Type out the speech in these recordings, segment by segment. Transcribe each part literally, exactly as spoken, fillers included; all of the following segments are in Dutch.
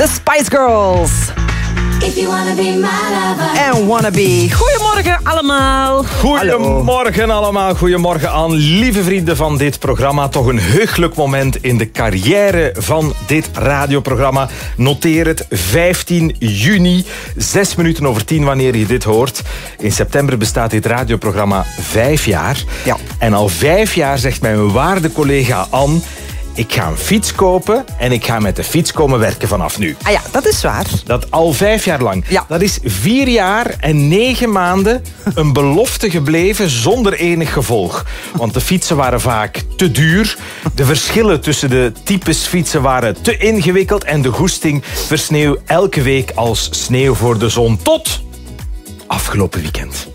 The Spice Girls. If you wanna be my lover. En Wannabe. Goedemorgen allemaal. Goedemorgen allemaal. Goedemorgen aan lieve vrienden van dit programma. Toch een heugelijk moment in de carrière van dit radioprogramma. Noteer het, vijftien juni, zes minuten over tien wanneer je dit hoort. In september bestaat dit radioprogramma vijf jaar. Ja. En al vijf jaar zegt mijn waarde collega Anne... Ik ga een fiets kopen en ik ga met de fiets komen werken vanaf nu. Ah ja, dat is waar. Dat al vijf jaar lang. Ja. Dat is vier jaar en negen maanden een belofte gebleven zonder enig gevolg. Want de fietsen waren vaak te duur. De verschillen tussen de types fietsen waren te ingewikkeld. En de goesting versneeuw elke week als sneeuw voor de zon. Tot afgelopen weekend.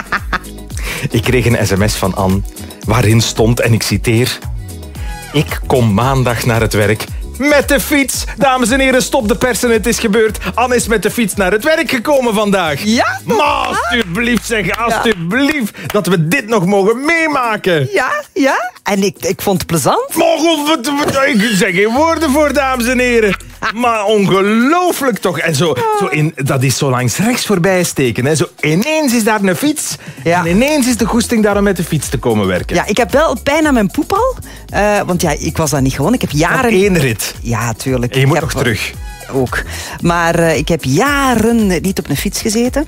Ik kreeg een sms van Anne waarin stond, en ik citeer... Ik kom maandag naar het werk met de fiets. Dames en heren, stop de persen, het is gebeurd. Anne is met de fiets naar het werk gekomen vandaag. Ja? Maar alsjeblieft, zeg, alsjeblieft, ja. Dat we dit nog mogen meemaken. Ja, ja. En ik, ik vond het plezant. Maar god, ik zeg geen woorden voor, dames en heren. Maar ongelooflijk toch. En zo, zo in, dat is zo langs rechts voorbij steken. Hè. Zo, ineens is daar een fiets. Ja. En ineens is de goesting daar om met de fiets te komen werken. Ja, ik heb wel pijn aan mijn poep al. Uh, want ja, ik was dat niet gewoon. Ik heb jaren... Eén rit. Ja, tuurlijk. En je moet ik nog heb... terug. Ook. Maar uh, ik heb jaren niet op een fiets gezeten.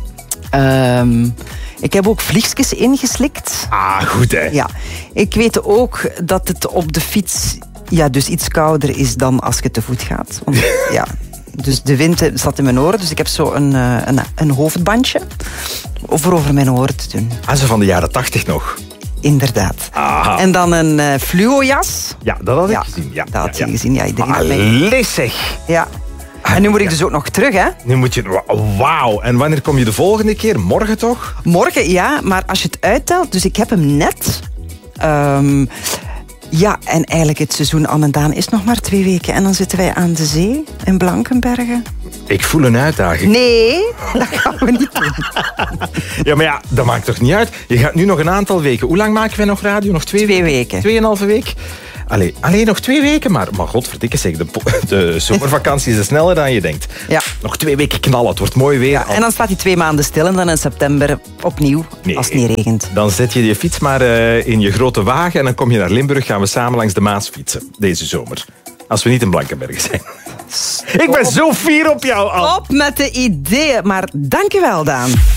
Um, ik heb ook vliegjes ingeslikt. Ah, goed hè. Ja. Ik weet ook dat het op de fiets... Ja, dus iets kouder is dan als je te voet gaat. Want, ja, dus de wind zat in mijn oren. Dus ik heb zo een, een, een hoofdbandje over over mijn oren te doen. Ah, zo van de jaren tachtig nog. Inderdaad. Aha. En dan een uh, fluojas. Ja, dat had ik ja, gezien. Ja, dat had ja, je ja. gezien. Ja, iedereen had mij... Allee, zeg. Ja. En nu moet ik dus ook nog terug, hè? Nu moet je... Wauw. En wanneer kom je de volgende keer? Morgen toch? Morgen, ja. Maar als je het uittelt... Dus ik heb hem net... Um, ja, en eigenlijk het seizoen Anne en Daan is nog maar twee weken. En dan zitten wij aan de zee in Blankenbergen. Ik voel een uitdaging. Nee, dat gaan we niet doen. Ja, maar ja, dat maakt toch niet uit? Je gaat nu nog een aantal weken. Hoe lang maken wij nog radio? Nog twee, twee weken. Tweeënhalve week? Allee, alleen nog twee weken, maar, maar godverdikke zeg, de, de zomervakantie is sneller dan je denkt. Ja. Nog twee weken knallen, het wordt mooi weer. Ja, en dan staat hij twee maanden stil en dan in september opnieuw, nee, als het niet regent. Dan zet je je fiets maar uh, in je grote wagen en dan kom je naar Limburg, gaan we samen langs de Maas fietsen, deze zomer. Als we niet in Blankenberg zijn. Stop. Ik ben zo fier op jou, Anne. Op met de ideeën, maar dank je wel, Daan.